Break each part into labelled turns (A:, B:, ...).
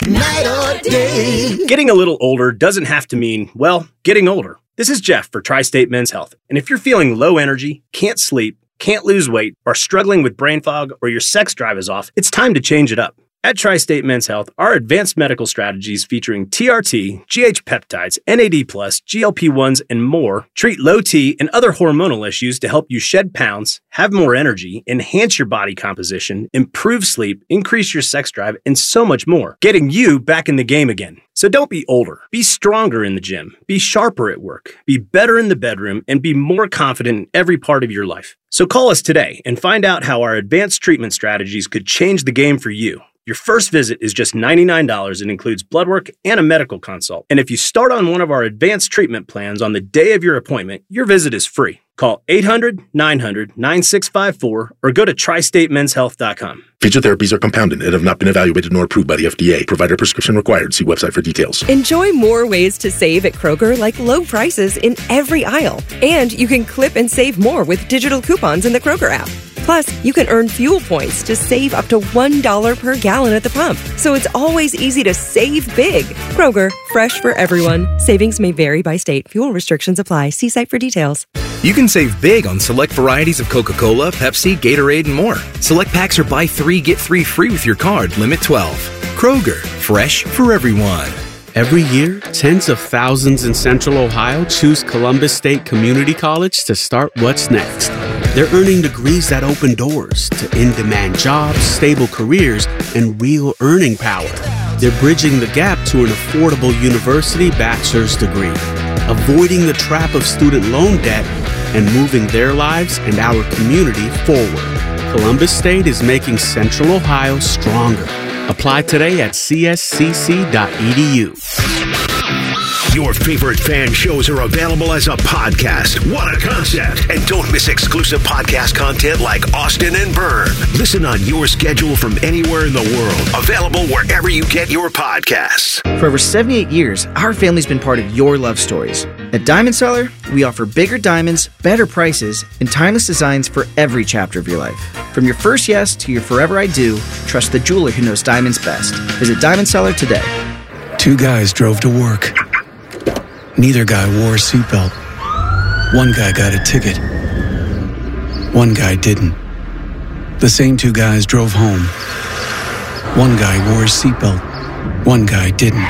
A: night or day.
B: Getting a little older doesn't have to mean, well, getting older. This is Jeff for Tri-State Men's Health. And if you're feeling low energy, can't sleep, can't lose weight, are struggling with brain fog, or your sex drive is off, it's time to change it up. At Tri-State Men's Health, our advanced medical strategies featuring TRT, GH peptides, NAD+, GLP-1s, and more treat low T and other hormonal issues to help you shed pounds, have more energy, enhance your body composition, improve sleep, increase your sex drive, and so much more, getting you back in the game again. So don't be older. Be stronger in the gym. Be sharper at work. Be better in the bedroom, and be more confident in every part of your life. So call us today and find out how our advanced treatment strategies could change the game for you. Your first visit is just $99 and includes blood work and a medical consult. And if you start on one of our advanced treatment plans on the day of your appointment, your visit is free. Call 800-900-9654 or go to tristatemenshealth.com.
C: Phagia therapies are compounded and have not been evaluated nor approved by the FDA. Provider prescription required. See website for details.
D: Enjoy more ways to save at Kroger, like low prices in every aisle. And you can clip and save more with digital coupons in the Kroger app. Plus, you can earn fuel points to save up to $1 per gallon at the pump. So it's always easy to save big. Kroger, fresh for everyone. Savings may vary by state. Fuel restrictions apply. See site for details.
E: You can save big on select varieties of Coca-Cola, Pepsi, Gatorade, and more. Select packs are buy 3, get 3 free with your card. Limit 12. Kroger, fresh for everyone.
F: Every year, tens of thousands in Central Ohio choose Columbus State Community College to start what's next. They're earning degrees that open doors to in-demand jobs, stable careers, and real earning power. They're bridging the gap to an affordable university bachelor's degree, avoiding the trap of student loan debt, and moving their lives and our community forward. Columbus State is making Central Ohio stronger. Apply today at cscc.edu.
G: Your favorite fan shows are available as a podcast. What a concept! And don't miss exclusive podcast content like Austin and Byrne. Listen on your schedule from anywhere in the world. Available wherever you get your podcasts.
H: For over 78 years, our family's been part of your love stories. At Diamond Seller, we offer bigger diamonds, better prices, and timeless designs for every chapter of your life. From your first yes to your forever I do, trust the jeweler who knows diamonds best. Visit Diamond Seller today.
I: 2 guys drove to work. Neither guy wore a seatbelt. One guy got a ticket. One guy didn't. The same 2 guys drove home. One guy wore his seatbelt. One guy didn't.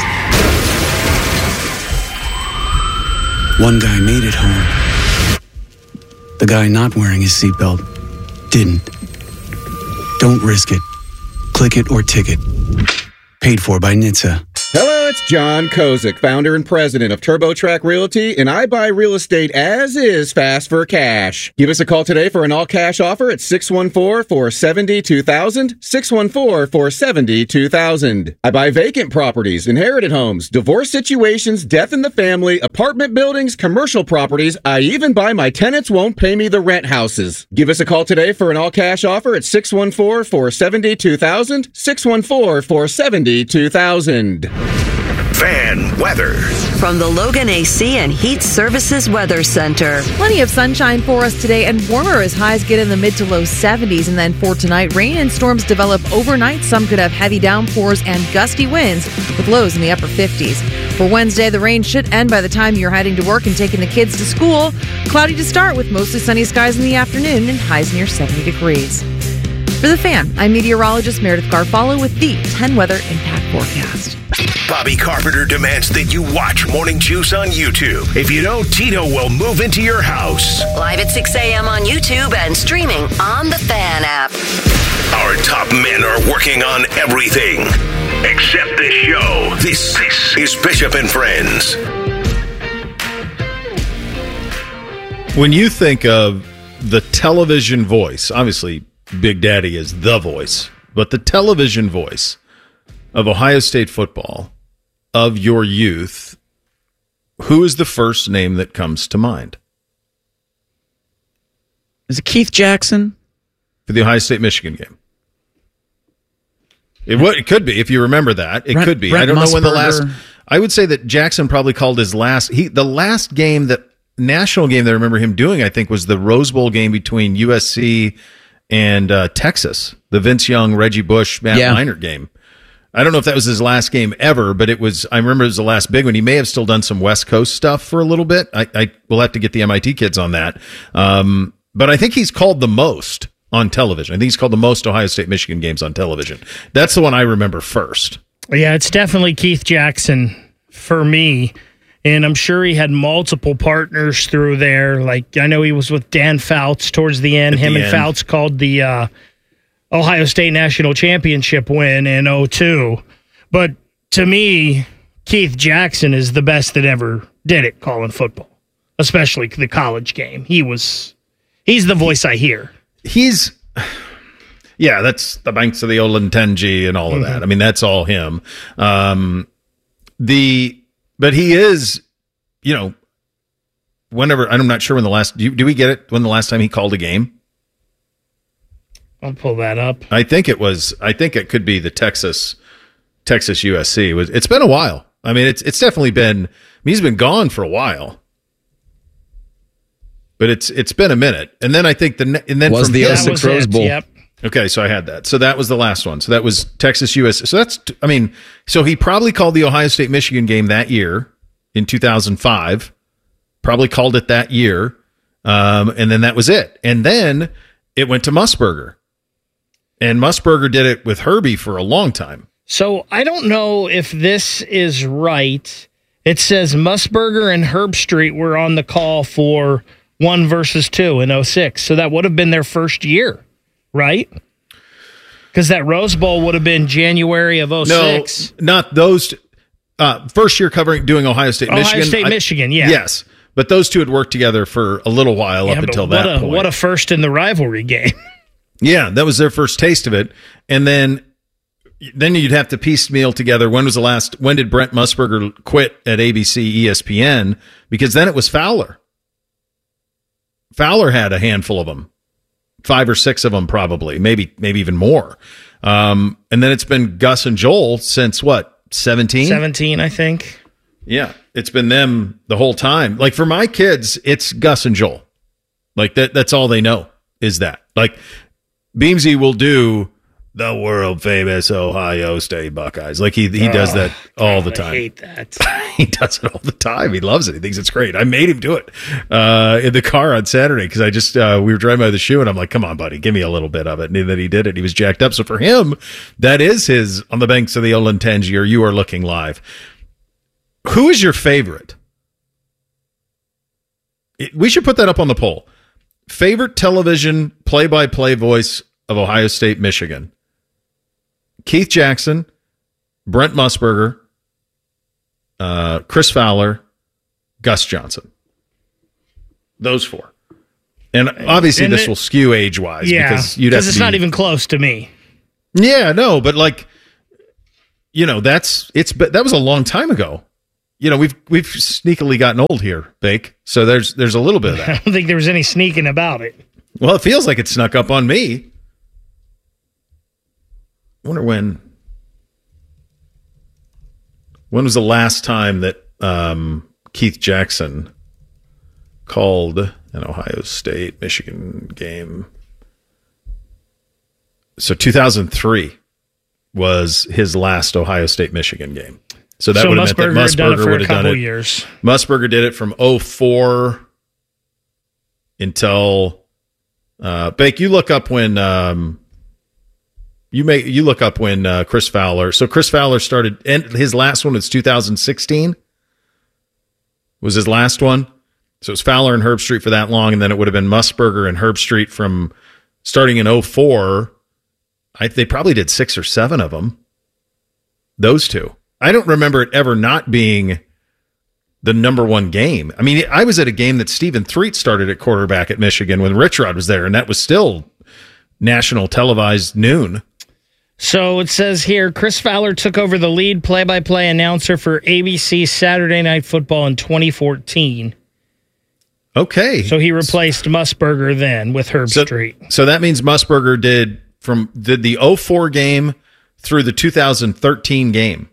I: One guy made it home. The guy not wearing his seatbelt didn't. Don't risk it. Click it or ticket. Paid for by NHTSA.
J: Hello, it's John Kozik, founder and president of TurboTrack Realty, and I buy real estate as is fast for cash. Give us a call today for an all-cash offer at 614-470-2000, 614-470-2000. I buy vacant properties, inherited homes, divorce situations, death in the family, apartment buildings, commercial properties. I even buy my tenants won't pay me the rent houses. Give us a call today for an all-cash offer at 614-470-2000, 614-470-2000.
G: Fan weather.
K: From the Logan AC and Heat Services Weather Center.
L: Plenty of sunshine for us today and warmer as highs get in the mid to low 70s. And then for tonight, rain and storms develop overnight. Some could have heavy downpours and gusty winds with lows in the upper 50s. For Wednesday, the rain should end by the time you're heading to work and taking the kids to school. Cloudy to start with mostly sunny skies in the afternoon and highs near 70 degrees. For The Fan, I'm meteorologist Meredith Garfalo with the 10 Weather Impact Forecast.
G: Bobby Carpenter demands that you watch Morning Juice on YouTube. If you don't, Tito will move into your house.
K: Live at 6 a.m. on YouTube and streaming on the Fan app.
G: Our top men are working on everything except this show. This is Bishop and Friends.
M: When you think of the television voice, obviously Big Daddy is the voice, but the television voice of Ohio State football, of your youth, who is the first name that comes to mind?
N: Is it Keith Jackson?
M: For the Ohio State-Michigan game. It could be, if you remember that. It could be.
N: Brent
M: I don't know when the
N: Musburger.
M: last... I would say that Jackson probably called his last... the last game, national game that I remember him doing, I think, was the Rose Bowl game between USC and Texas. The Vince Young, Reggie Bush, Matt Minor game. I don't know if that was his last game ever, but I remember it was the last big one. He may have still done some West Coast stuff for a little bit. I will have to get the MIT kids on that. But I think he's called the most on television. I think he's called the most Ohio State Michigan games on television. That's the one I remember first.
O: Yeah, it's definitely Keith Jackson for me. And I'm sure he had multiple partners through there. Like, I know he was with Dan Fouts towards the end. And Fouts called the Ohio State National Championship win in 2002. But to me, Keith Jackson is the best that ever did it calling football, especially the college game. He's the voice I hear.
M: That's the banks of the Olentangy and all of that. I mean, that's all him. But he is, whenever, I'm not sure when the last, do we get it when the last time he called a game?
O: I'll pull that up.
M: I think it could be the Texas USC. It's been a while. I mean, it's definitely been, he's been gone for a while. But it's been a minute. And then I think
N: was the 06 Rose Bowl.
O: Yep.
M: Okay, so I had that. So that was the last one. So that was Texas USC. So he probably called the Ohio State Michigan game that year in 2005. Probably called it that year. And then that was it. And then it went to Musburger. And Musburger did it with Herbie for a long time.
O: So I don't know if this is right. It says Musburger and Herbstreit were on the call for 1 versus 2 in 06. So that would have been their first year, right? Because that Rose Bowl would have been January of 06.
M: No, not those. First year doing Ohio State, Michigan.
O: Ohio State, Michigan, yeah.
M: Yes. But those two had worked together for a little while up until that point.
O: What a first in the rivalry game.
M: Yeah, that was their first taste of it. And then you'd have to piecemeal together when did Brent Musburger quit at ABC ESPN? Because then it was Fowler. Fowler had a handful of them. 5 or 6 of them probably, maybe even more. And then it's been Gus and Joel since what, 17?
O: 17, I think.
M: Yeah, it's been them the whole time. Like for my kids, it's Gus and Joel. Like that's all they know is that. Like Beamsy will do the world famous Ohio State Buckeyes. Like he does that all the time.
O: I hate that.
M: He does it all the time. He loves it. He thinks it's great. I made him do it in the car on Saturday because I just we were driving by the shoe and I'm like, come on, buddy, give me a little bit of it. And then he did it. He was jacked up. So for him, that is his On the Banks of the Olentangy or You Are Looking Live. Who is your favorite? We should put that up on the poll. Favorite television play-by-play voice of Ohio State, Michigan. Keith Jackson, Brent Musburger, Chris Fowler, Gus Johnson. Those 4. And obviously this will skew age-wise.
O: Yeah, because it's not even close to me.
M: Yeah, no, but like, that was a long time ago. We've sneakily gotten old here, Bake. So there's a little bit of that.
O: I don't think there was any sneaking about it.
M: Well, it feels like it snuck up on me. I wonder when was the last time that Keith Jackson called an Ohio State Michigan game? So 2003 was his last Ohio State Michigan game. So that would have meant that Musburger would have done it.
O: Years.
M: Musburger did it from 2004 until Bake. You look up when Chris Fowler. So Chris Fowler started, and his last one was 2016. Was his last one. So it was Fowler and Herbstreit for that long, and then it would have been Musburger and Herbstreit from starting in 2004. They probably did 6 or 7 of them. Those two. I don't remember it ever not being the number one game. I mean, I was at a game that Stephen Threet started at quarterback at Michigan when Rich Rod was there, and that was still national televised noon.
O: So it says here, Chris Fowler took over the lead play-by-play announcer for ABC Saturday Night Football in 2014.
M: Okay.
O: So he replaced Musburger then with Herbstreit.
M: So that means Musburger did the 2004 game through the 2013 game.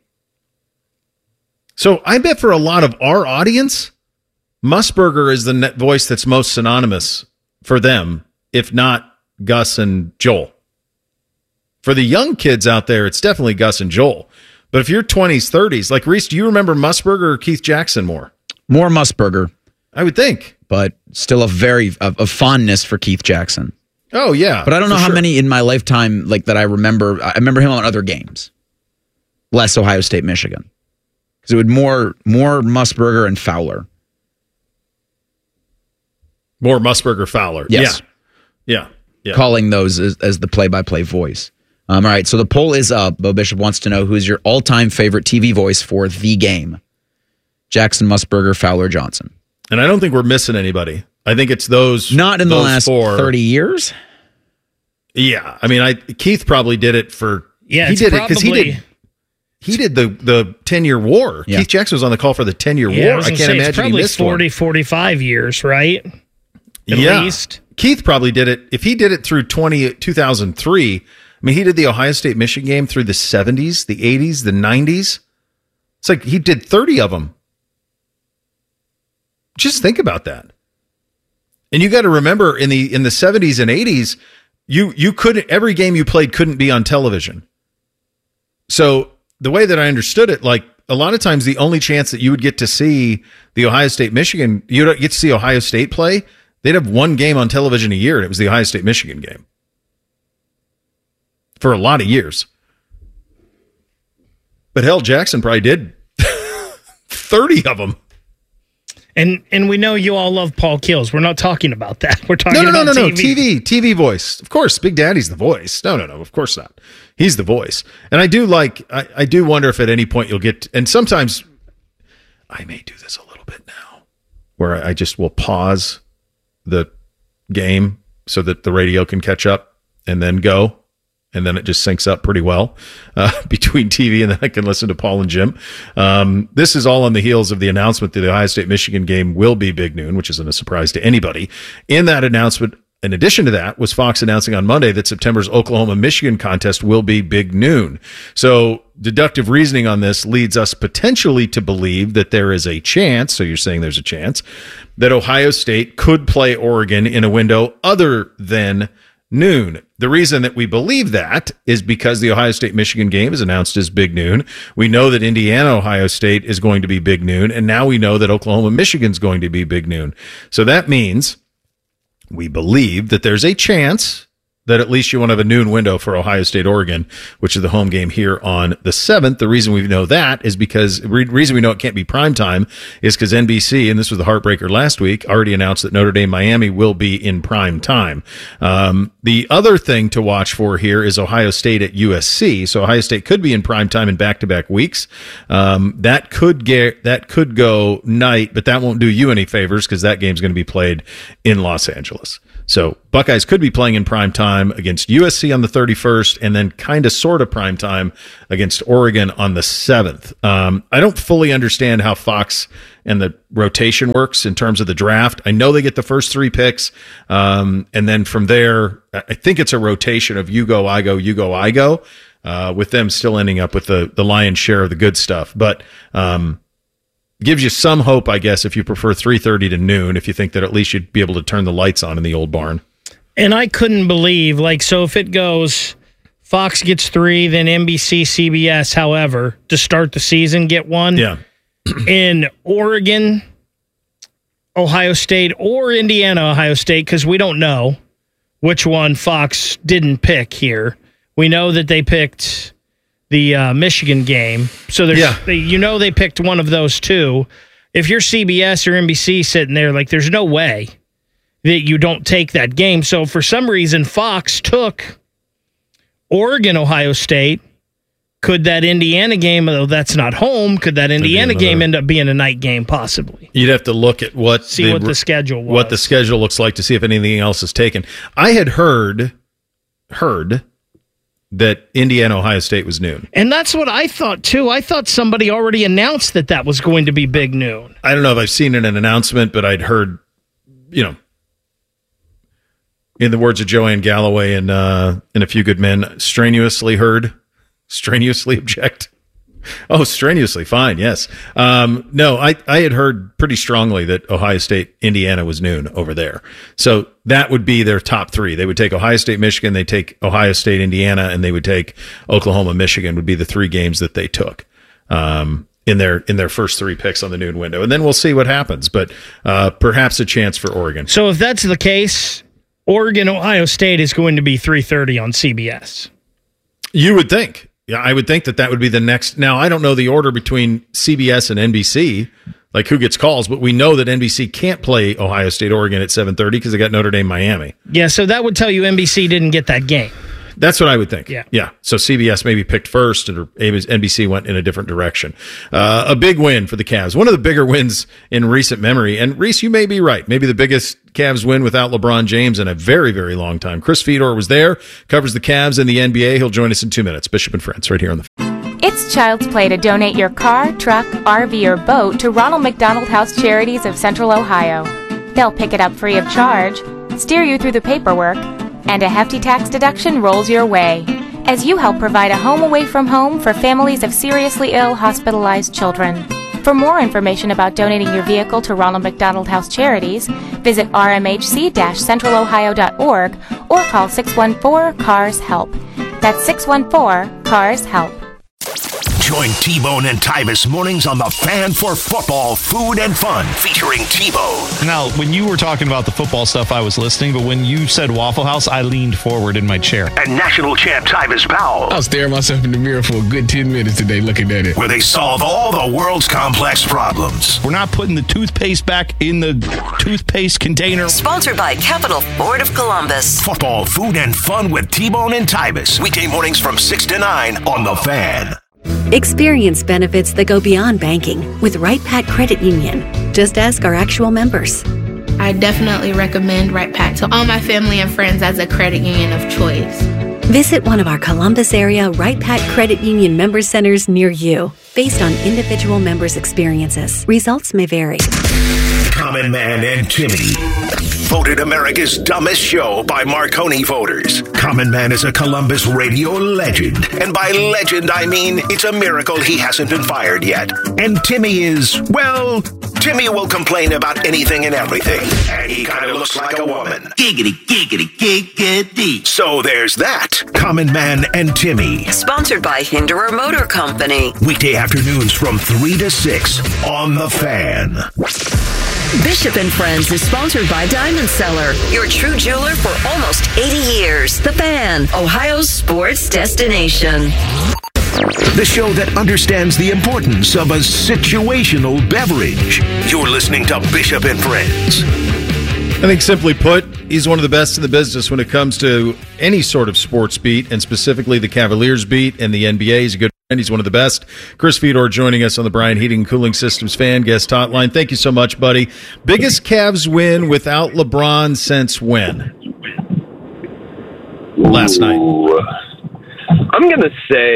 M: So I bet for a lot of our audience, Musburger is the voice that's most synonymous for them, if not Gus and Joel. For the young kids out there, it's definitely Gus and Joel. But if you're 20s, 30s, like Reese, do you remember Musburger or Keith Jackson more?
N: More Musburger.
M: I would think.
N: But still a fondness for Keith Jackson.
M: Oh, yeah.
N: But I don't know how many in my lifetime like that I remember. I remember him on other games. Less Ohio State, Michigan. Because it would more Musburger and Fowler.
M: More Musburger, Fowler.
N: Yes.
M: Yeah.
N: Calling those as the play-by-play voice. All right, so the poll is up. Bo Bishop wants to know who's your all-time favorite TV voice for the game. Jackson, Musburger, Fowler, Johnson.
M: And I don't think we're missing anybody. I think it's those.
N: Not in the last
M: 4.
N: 30 years?
M: Yeah. I mean, Keith probably did it for.
O: Yeah,
M: he did it because he did the 10-year war.
N: Yeah.
M: Keith Jackson was on the call for the 10-year war. I can't imagine he missed
O: 40,
M: one.
O: 45 years, right? At least.
M: Keith probably did it. If he did it through 2003, I mean, he did the Ohio State Michigan game through the 70s, the 80s, the 90s. It's like he did 30 of them. Just think about that. And you got to remember in the 70s and 80s, you couldn't, every game you played couldn't be on television. So the way that I understood it, like a lot of times the only chance that you would get to see the Ohio State Michigan, you don't get to see Ohio State play. They'd have one game on television a year, and it was the Ohio State Michigan game for a lot of years. But hell, Jackson probably did 30 of them.
O: And we know you all love Paul Keels. We're not talking about that. We're talking about TV.
M: TV voice. Of course, Big Daddy's the voice. No, of course not. He's the voice. And I do wonder if at any point you'll get, and sometimes I may do this a little bit now, where I just will pause the game so that the radio can catch up and then go. And then it just syncs up pretty well between TV, and then I can listen to Paul and Jim. This is all on the heels of the announcement that the Ohio State-Michigan game will be Big Noon, which isn't a surprise to anybody. In that announcement, in addition to that, was Fox announcing on Monday that September's Oklahoma-Michigan contest will be Big Noon. So deductive reasoning on this leads us potentially to believe that there is a chance, so you're saying there's a chance, that Ohio State could play Oregon in a window other than noon. The reason that we believe that is because the Ohio State-Michigan game is announced as Big Noon. We know that Indiana-Ohio State is going to be Big Noon, and now we know that Oklahoma-Michigan is going to be Big Noon. So that means we believe that there's a chance that at least you want to have a noon window for Ohio State-Oregon, which is the home game here on the 7th. The reason we know that is because the reason we know it can't be primetime is because NBC, and this was the heartbreaker last week, already announced that Notre Dame-Miami will be in prime time. The other thing to watch for here is Ohio State at USC. So Ohio State could be in prime time in back-to-back weeks. That could go night, but that won't do you any favors because that game's going to be played in Los Angeles. So Buckeyes could be playing in prime time against USC on the 31st and then kind of sort of prime time against Oregon on the 7th. I don't fully understand how Fox and the rotation works in terms of the draft. I know they get the first 3 picks. And then from there, I think it's a rotation of you go, I go, you go, I go, with them still ending up with the lion's share of the good stuff. But, gives you some hope, I guess, if you prefer 3:30 to noon, if you think that at least you'd be able to turn the lights on in the old barn.
O: And I couldn't believe, so if it goes, Fox gets 3, then NBC, CBS, however, to start the season, get 1.
M: Yeah.
O: In Oregon, Ohio State, or Indiana, Ohio State, because we don't know which one Fox didn't pick here. We know that they picked the Michigan game. So they picked one of those two. If you're CBS or NBC sitting there, there's no way that you don't take that game. So for some reason, Fox took Oregon, Ohio State. Could that Indiana game, though that's not home, could that Indiana game end up being a night game possibly?
M: You'd have to look at what
O: the schedule was.
M: What the schedule looks like to see if anything else is taken. I had heard that Indiana, Ohio State was noon.
O: And that's what I thought, too. I thought somebody already announced that was going to be Big Noon.
M: I don't know if I've seen an announcement, but I'd heard, in the words of Joanne Galloway and A Few Good Men, strenuously object. Oh, strenuously fine. Yes. No, I had heard pretty strongly that Ohio State, Indiana was noon over there. So that would be their top three. They would take Ohio State, Michigan. They take Ohio State, Indiana, and they would take Oklahoma, Michigan would be the three games that they took. In their first three picks on the noon window. And then we'll see what happens, but perhaps a chance for Oregon.
O: So if that's the case, Oregon, Ohio State is going to be 3:30 on CBS.
M: You would think. Yeah, I would think that would be the next. Now, I don't know the order between CBS and NBC, like who gets calls, but we know that NBC can't play Ohio State, Oregon at 7:30 because they got Notre Dame, Miami.
O: Yeah, so that would tell you NBC didn't get that game.
M: That's what I would think.
O: Yeah.
M: So CBS maybe picked first, or NBC went in a different direction. A big win for the Cavs. One of the bigger wins in recent memory. And Reese, you may be right. Maybe the biggest Cavs win without LeBron James in a very, very long time. Chris Fedor was there, covers the Cavs and the NBA. He'll join us in 2 minutes. Bishop and Friends, right here on the.
P: It's child's play to donate your car, truck, RV, or boat to Ronald McDonald House Charities of Central Ohio. They'll pick it up free of charge, steer you through the paperwork, and a hefty tax deduction rolls your way as you help provide a home away from home for families of seriously ill, hospitalized children. For more information about donating your vehicle to Ronald McDonald House Charities, visit rmhc-centralohio.org or call 614-CARS-HELP. That's 614-CARS-HELP.
G: Join T-Bone and Tyvis mornings on The Fan for football, food, and fun, featuring T-Bone.
Q: Now, when you were talking about the football stuff, I was listening, but when you said Waffle House, I leaned forward in my chair.
G: And national champ Tyvis Powell.
R: I was staring myself in the mirror for a good 10 minutes today looking at it.
G: Where they solve all the world's complex problems.
Q: We're not putting the toothpaste back in the toothpaste container.
K: Sponsored by Capital Ford of Columbus.
G: Football, food, and fun with T-Bone and Tyvis. Weekday mornings from 6 to 9 on The Fan.
S: Experience benefits that go beyond banking with Right Pat Credit Union. Just ask our actual members.
T: I definitely recommend Right Pat to all my family and friends as a credit union of choice.
S: Visit one of our Columbus area Right Pat Credit Union member centers near you. Based on individual members' experiences, results may vary.
G: Common Man and Timmy. Voted America's dumbest show by Marconi voters. Common Man is a Columbus radio legend. And by legend, I mean it's a miracle he hasn't been fired yet. And Timmy is, well, Timmy will complain about anything and everything. And he kind of looks like a woman. Giggity, giggity, giggity. So there's that. Common Man and Timmy.
K: Sponsored by Hinderer Motor Company.
G: Weekday afternoons from 3 to 6 on The Fan.
K: Bishop and Friends is sponsored by Diamond Seller, your true jeweler for almost 80 years. The Fan, Ohio's sports destination.
G: The show that understands the importance of a situational beverage. You're listening to Bishop and Friends.
M: I think simply put, he's one of the best in the business when it comes to any sort of sports beat, and specifically the Cavaliers beat and the NBA. He's a good friend. He's one of the best. Chris Fedor joining us on the Bryant Heating and Cooling Systems Fan Guest Hotline. Thank you so much, buddy. Biggest Cavs win without LeBron since when? Last night.
U: I'm gonna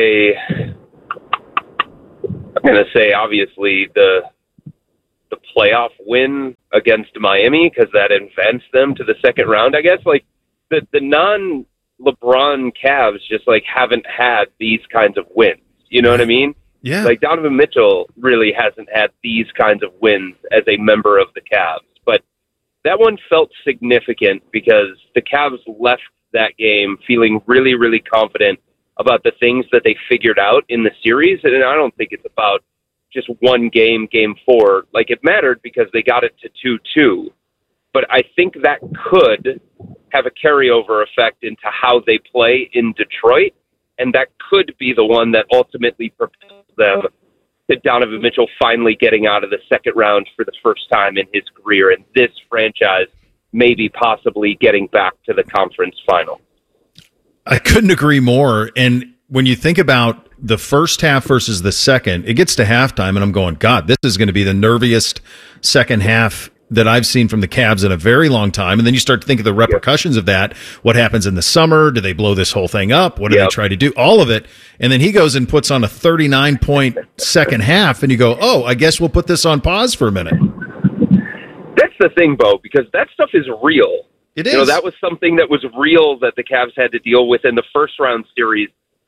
U: say obviously the playoff win against Miami, because that advanced them to the second round. I guess like the non-LeBron Cavs just like haven't had these kinds of wins. You know what I mean?
M: Yeah.
U: Like Donovan Mitchell really hasn't had these kinds of wins as a member of the Cavs. But that one felt significant because the Cavs left that game feeling really, really confident about the things that they figured out in the series. And I don't think it's about just one game, game 4. Like, it mattered because they got it to 2-2. But I think that could have a carryover effect into how they play in Detroit. And that could be the one that ultimately propels them to Donovan Mitchell finally getting out of the second round for the first time in his career. And this franchise maybe possibly getting back to the conference final.
M: I couldn't agree more. And when you think about the first half versus the second, it gets to halftime and I'm going, God, this is going to be the nerviest second half that I've seen from the Cavs in a very long time. And then you start to think of the repercussions of that. What happens in the summer? Do they blow this whole thing up? What do they try to do? All of it. And then he goes and puts on a 39-point second half, and you go, oh, I guess we'll put this on pause for a minute.
U: That's the thing, Bo, because that stuff is real.
M: It is.
U: You know, that was something that was real that the Cavs had to deal with in the first round series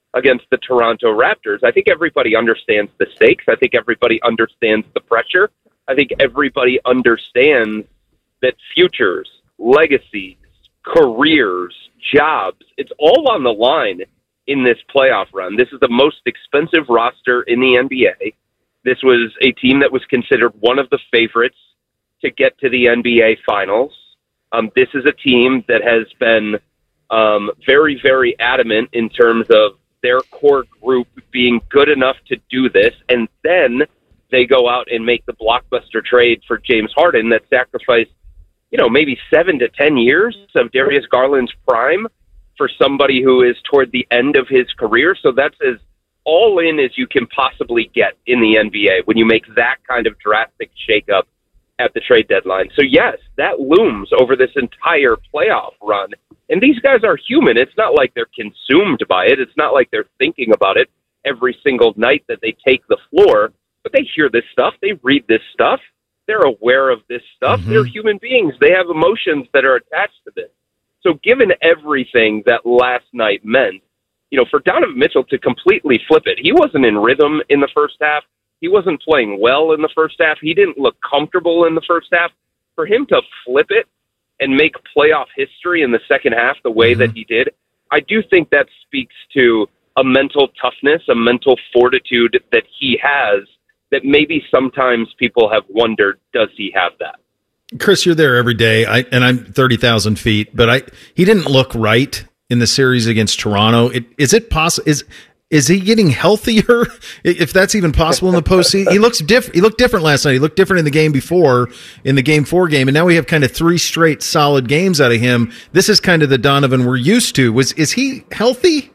U: against the Toronto Raptors. I think everybody understands the stakes. I think everybody understands the pressure. I think everybody understands that futures, legacies, careers, jobs, it's all on the line in this playoff run. This is the most expensive roster in the NBA. This was a team that was considered one of the favorites to get to the NBA Finals. This is a team that has been very, very adamant in terms of their core group being good enough to do this, and then they go out and make the blockbuster trade for James Harden that sacrificed, maybe 7 to 10 years of Darius Garland's prime for somebody who is toward the end of his career. So that's as all in as you can possibly get in the NBA when you make that kind of drastic shakeup at the trade deadline. So yes, that looms over this entire playoff run. And these guys are human. It's not like they're consumed by it. It's not like they're thinking about it every single night that they take the floor, but they hear this stuff. They read this stuff. They're aware of this stuff. They're human beings. They have emotions that are attached to this. So given everything that last night meant, for Donovan Mitchell to completely flip it, he wasn't in rhythm in the first half. He wasn't playing well in the first half. He didn't look comfortable in the first half. For him to flip it and make playoff history in the second half the way that he did, I do think that speaks to a mental toughness, a mental fortitude that he has that maybe sometimes people have wondered, does he have that?
M: Chris, you're there every day, and I'm 30,000 feet, but he didn't look right in the series against Toronto. Is it possible? Is he getting healthier? If that's even possible in the postseason, he looks different. He looked different last night. He looked different in the game before, in the Game 4 game, and now we have kind of 3 straight solid games out of him. This is kind of the Donovan we're used to. Is he healthy?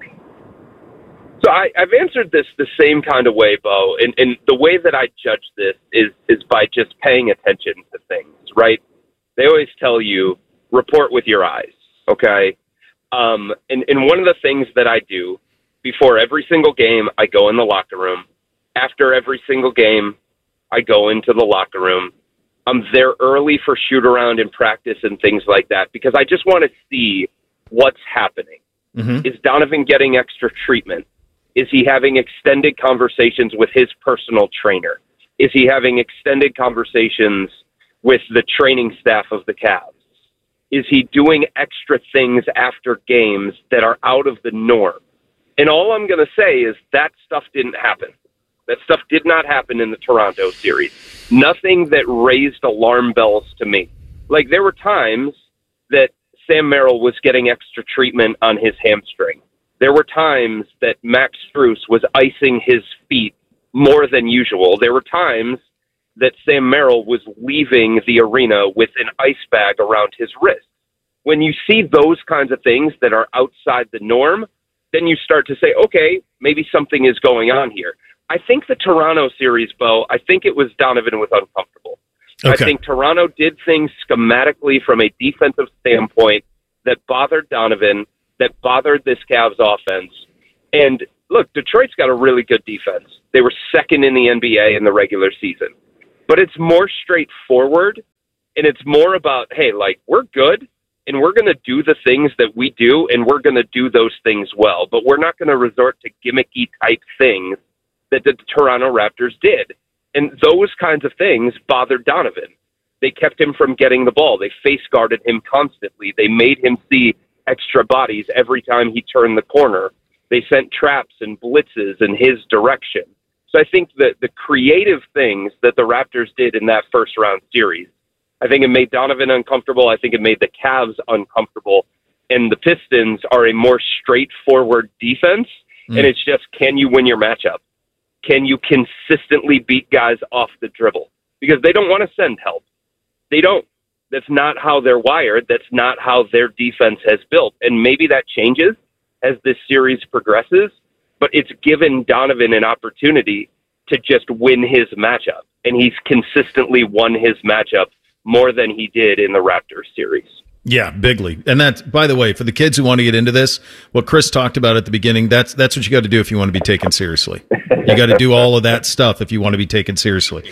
U: So I've answered this the same kind of way, Bo, and the way that I judge this is by just paying attention to things, right? They always tell you, report with your eyes, okay? And one of the things that I do before every single game, I go in the locker room. After every single game, I go into the locker room. I'm there early for shoot-around and practice and things like that because I just want to see what's happening. Is Donovan getting extra treatment? Is he having extended conversations with his personal trainer? Is he having extended conversations with the training staff of the Cavs? Is he doing extra things after games that are out of the norm? And all I'm going to say is that stuff didn't happen. That stuff did not happen in the Toronto series. Nothing that raised alarm bells to me. Like, there were times that Sam Merrill was getting extra treatment on his hamstring. There were times that Max Strus was icing his feet more than usual. There were times that Sam Merrill was leaving the arena with an ice bag around his wrist. When you see those kinds of things that are outside the norm, then you start to say, okay, maybe something is going on here. I think the Toronto series, Bo, I think it was Donovan was uncomfortable. Okay. I think Toronto did things schematically from a defensive standpoint that bothered Donovan, that bothered this Cavs offense. And look, Detroit's got a really good defense. They were second in the NBA in the regular season. But it's more straightforward, and it's more about, hey, like, we're good, and we're going to do the things that we do, and we're going to do those things well. But we're not going to resort to gimmicky-type things that the Toronto Raptors did. And those kinds of things bothered Donovan. They kept him from getting the ball. They face-guarded him constantly. They made him see extra bodies every time he turned the corner. They sent traps and blitzes in his direction. So I think that the creative things that the Raptors did in that first-round series, I think it made Donovan uncomfortable. I think it made the Cavs uncomfortable. And the Pistons are a more straightforward defense, and it's just, can you win your matchup? Can you consistently beat guys off the dribble? Because they don't want to send help. They don't. That's not how they're wired. That's not how their defense has built. And maybe that changes as this series progresses, but it's given Donovan an opportunity to just win his matchup. And he's consistently won his matchup more than he did in the Raptors series.
M: Yeah, bigly. And that's, by the way, for the kids who want to get into this, what Chris talked about at the beginning, that's what you got to do if you want to be taken seriously. You got to do all of that stuff if you want to be taken seriously.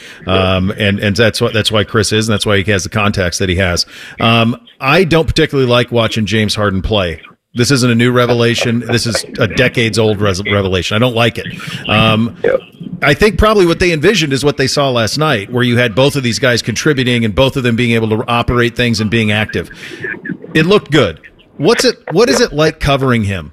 M: And that's why Chris is, and that's why he has the contacts that he has. I don't particularly like watching James Harden play. This isn't a new revelation. This is a decades-old revelation. I don't like it. I think probably what they envisioned is what they saw last night, where you had both of these guys contributing and both of them being able to operate things and being active. It looked good. What is it like covering him?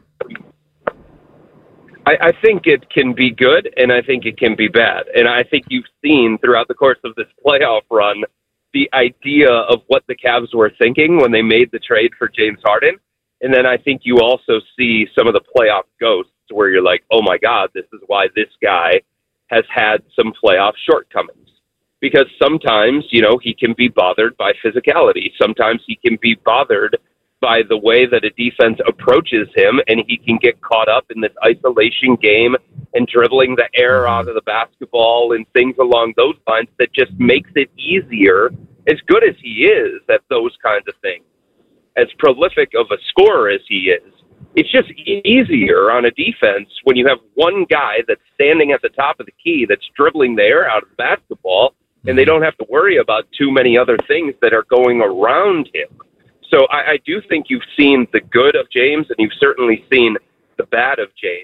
U: I think it can be good, and I think it can be bad. And I think you've seen throughout the course of this playoff run the idea of what the Cavs were thinking when they made the trade for James Harden. And then I think you also see some of the playoff ghosts where you're like, oh my God, this is why this guy has had some playoff shortcomings. Because sometimes, he can be bothered by physicality. Sometimes he can be bothered by the way that a defense approaches him, and he can get caught up in this isolation game and dribbling the air out of the basketball and things along those lines that just makes it easier, as good as he is at those kinds of things, as prolific of a scorer as he is. It's just easier on a defense when you have one guy that's standing at the top of the key that's dribbling the air out of the basketball, and they don't have to worry about too many other things that are going around him. So I do think you've seen the good of James, and you've certainly seen the bad of James.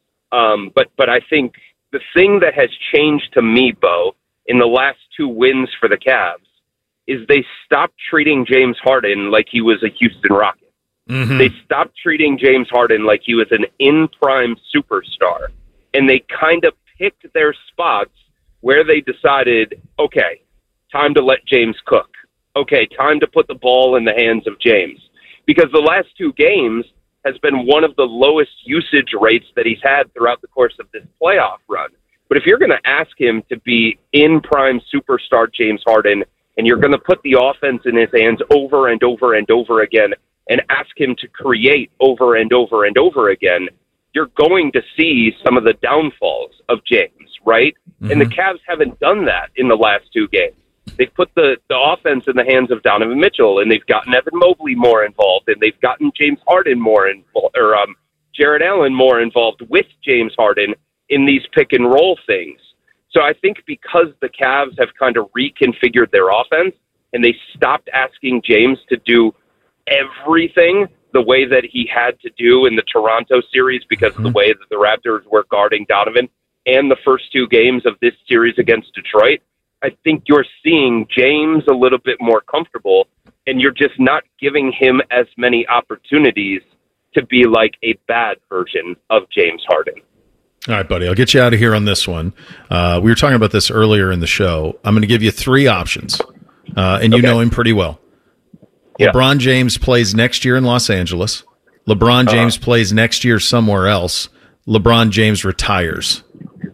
U: But I think the thing that has changed to me, Bo, in the last 2 wins for the Cavs is they stopped treating James Harden like he was a Houston Rocket. Mm-hmm. They stopped treating James Harden like he was an in-prime superstar. And they kind of picked their spots where they decided, okay, time to let James cook. Okay, time to put the ball in the hands of James. Because the last 2 games has been one of the lowest usage rates that he's had throughout the course of this playoff run. But if you're going to ask him to be in-prime superstar James Harden, and you're going to put the offense in his hands over and over and over again, and ask him to create over and over and over again, you're going to see some of the downfalls of James, right? Mm-hmm. And the Cavs haven't done that in the last 2 games. They've put the offense in the hands of Donovan Mitchell, and they've gotten Evan Mobley more involved, and they've gotten James Harden more involved, or Jarrett Allen more involved with James Harden in these pick and roll things. So I think because the Cavs have kind of reconfigured their offense, and they stopped asking James to do everything the way that he had to do in the Toronto series because of the way that the Raptors were guarding Donovan, and the first 2 games of this series against Detroit, I think you're seeing James a little bit more comfortable, and you're just not giving him as many opportunities to be like a bad version of James Harden.
M: All right, buddy, I'll get you out of here on this one. We were talking about this earlier in the show. I'm going to give you 3 options, and you know him pretty well. Yeah. LeBron James plays next year in Los Angeles. LeBron James plays next year somewhere else. LeBron James retires.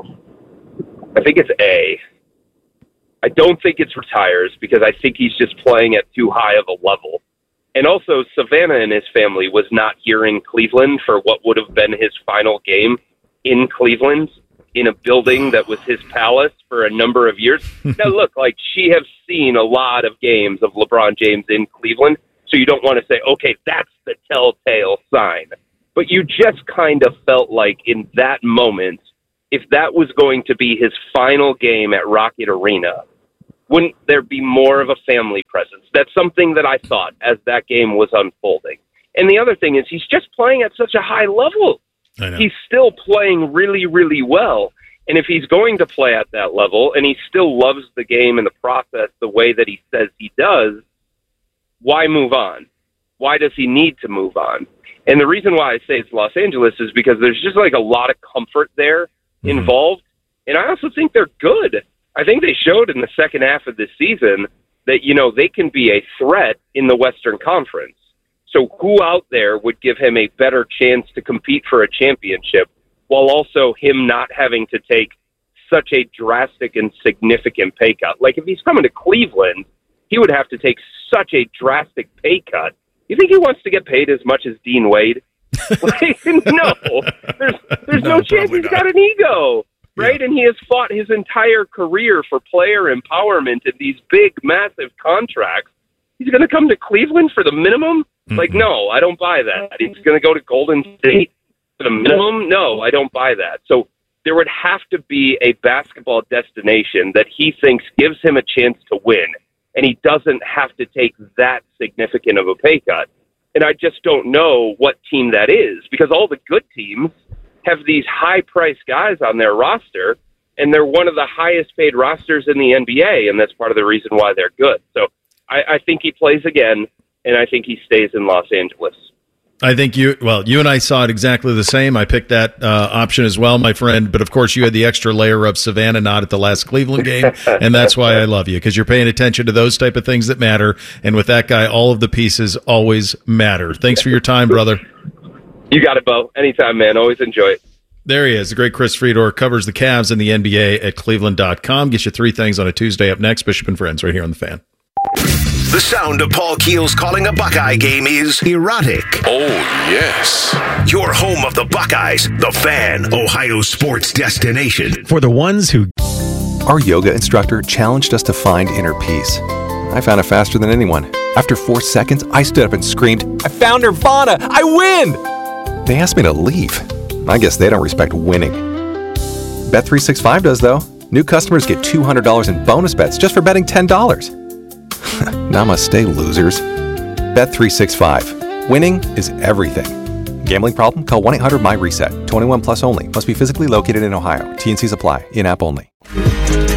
U: I think it's A. I don't think it's retires because I think he's just playing at too high of a level. And also, Savannah and his family was not here in Cleveland for what would have been his final game in Cleveland, in a building that was his palace for a number of years. Now, look, she has seen a lot of games of LeBron James in Cleveland, so you don't want to say, okay, that's the telltale sign. But you just kind of felt like in that moment, if that was going to be his final game at Rocket Arena, wouldn't there be more of a family presence? That's something that I thought as that game was unfolding. And the other thing is he's just playing at such a high level. He's still playing really, really well. And if he's going to play at that level and he still loves the game and the process the way that he says he does, why move on? Why does he need to move on? And the reason why I say it's Los Angeles is because there's just a lot of comfort there involved. And I also think they're good. I think they showed in the second half of this season that, they can be a threat in the Western Conference. So who out there would give him a better chance to compete for a championship while also him not having to take such a drastic and significant pay cut? Like if he's coming to Cleveland, he would have to take such a drastic pay cut. You think he wants to get paid as much as Dean Wade? No, there's no chance. He's got an ego, right? Yeah. And he has fought his entire career for player empowerment in these big, massive contracts. He's going to come to Cleveland for the minimum? Mm-hmm. No, I don't buy that. He's going to go to Golden State for the minimum? No, I don't buy that. So there would have to be a basketball destination that he thinks gives him a chance to win, and he doesn't have to take that significant of a pay cut. And I just don't know what team that is, because all the good teams have these high-priced guys on their roster, and they're one of the highest-paid rosters in the NBA, and that's part of the reason why they're good. So I think he plays again, and I think he stays in Los Angeles.
M: I think you and I saw it exactly the same. I picked that option as well, my friend. But, of course, you had the extra layer of Savannah not at the last Cleveland game, and that's why I love you, because you're paying attention to those type of things that matter. And with that guy, all of the pieces always matter. Thanks for your time, brother.
U: You got it, Bo. Anytime, man. Always enjoy it.
M: There he is. The great Chris Fedor covers the Cavs and the NBA at Cleveland.com. Gets you 3 things on a Tuesday. Up next, Bishop and Friends right here on The Fan.
G: The sound of Paul Keels calling a Buckeye game is erotic. Oh, yes. Your home of the Buckeyes, The Fan, Ohio sports destination.
A: For the ones who... Our yoga instructor challenged us to find inner peace. I found it faster than anyone. After 4 seconds, I stood up and screamed, "I found Nirvana! I win!" They asked me to leave. I guess they don't respect winning. Bet365 does, though. New customers get $200 in bonus bets just for betting $10. Namaste, losers. Bet365. Winning is everything. Gambling problem? Call 1-800-MY-RESET. 21 plus only. Must be physically located in Ohio. T&Cs apply. In-app only.